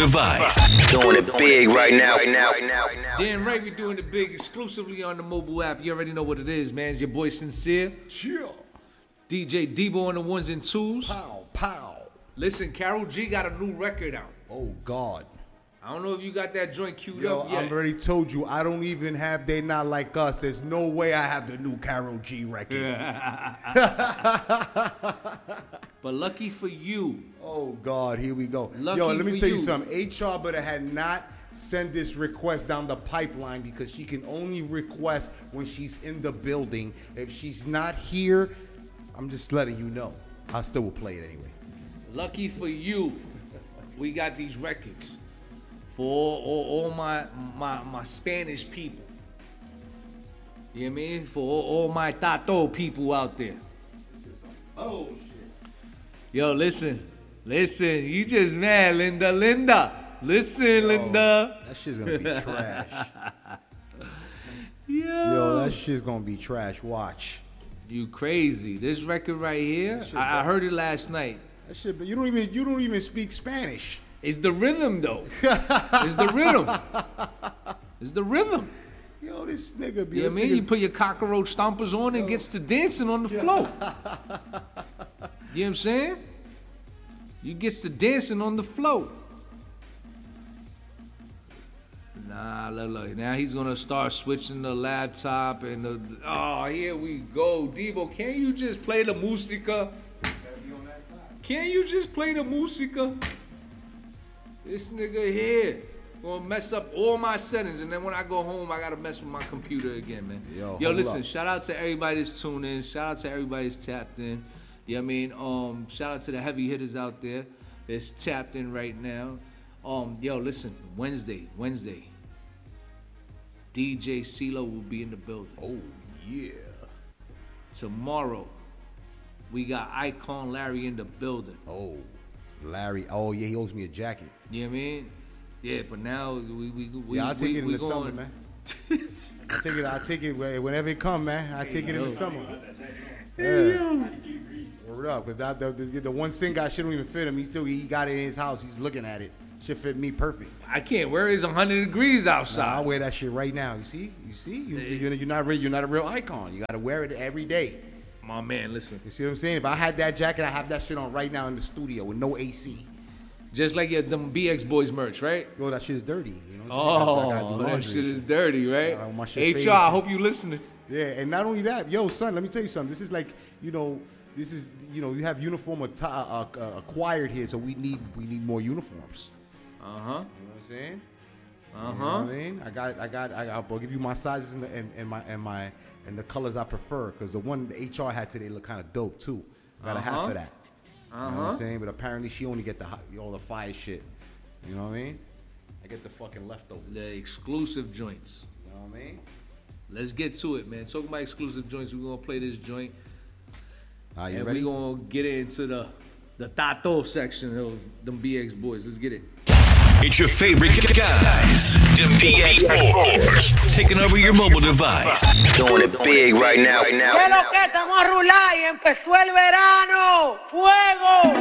device. Doing it big right now. Damn right, we're doing it big exclusively on the mobile app. You already know what it is, man. It's your boy Sincere. Chill. DJ Debo on the ones and twos. Pow, pow. Listen, Karol G got a new record out. Oh, God. I don't know if you got that joint queued Yo, up yet. I already told you, I don't even have They Not Like Us. There's no way I have the new Karol G record. But lucky for you. Oh, God, here we go. Lucky Yo, let me for tell you you. something. HR better had not sent this request down the pipeline because she can only request when she's in the building. If she's not here, I'm just letting you know. I still will play it anyway. Lucky for you, we got these records for all my Spanish people. You know what I mean? For all my Tato people out there. Oh, shit. Yo, listen. You just mad, Linda. Listen, Linda. That shit's gonna be trash. Yo, Yo, that shit's gonna be trash. Watch. you crazy. This record right here, I heard it last night. That shit, but you don't even speak Spanish. It's the rhythm, though. It's the rhythm. Yo, this nigga be. You know what I mean? You put your cockroach stompers on and gets to dancing on the floor. You know what I'm saying? You gets to dancing on the floor. Nah, look. Now he's gonna start switching the laptop and here we go. Debo, can you just play the música? Can you just play the música? This nigga here gonna mess up all my settings, and then when I go home, I gotta mess with my computer again, man. Yo, listen, up. shout out to everybody that's tuned in. Shout out to everybody that's tapped in. You know what I mean? Shout out to the heavy hitters out there that's tapped in right now. Listen, Wednesday. DJ CeeLo will be in the building. Oh yeah. Tomorrow, we got Icon Larry in the building. Oh, Larry. Oh yeah, he owes me a jacket. You know what I mean? Yeah, but now we I'll take it in the going. summer, man. I'll take it whenever it come, man. I take it in the summer. Yeah. Word up, because the one sing guy shit don't even fit him. He got it in his house. He's looking at it. Should fit me perfect. I can't wear it. It's 100 degrees outside. Nah, I'll wear that shit right now. You see? You're not a real icon. You gotta wear it every day. My man, listen. You see what I'm saying? If I had that jacket, I have that shit on right now in the studio with no AC. Just like them BX Boys merch, right? Yo, that shit's dirty. You know what I'm saying? That shit is dirty, right? My shit HR, faded. I hope you listening. Yeah, and not only that, yo, son, let me tell you something. This is like, you have uniform acquired here, so we need more uniforms. You know what I'm saying? You know what I mean? I'll give you my sizes and the colors I prefer, because the one the HR had today looked kind of dope too. I got a half of that. You know what I'm saying? But apparently she only get all the fire shit. You know what I mean? I get the fucking leftovers. The exclusive joints. You know what I mean? Let's get to it, man. Talking about exclusive joints, we're gonna play this joint. Are you and ready? we're gonna get into the Tato section of them BX Boys. Let's get it. It's your favorite guys, the BX Boys, taking over your mobile device. Doing it big right now. ¿Qué lo que estamos a rular y empezó el verano? ¡Fuego!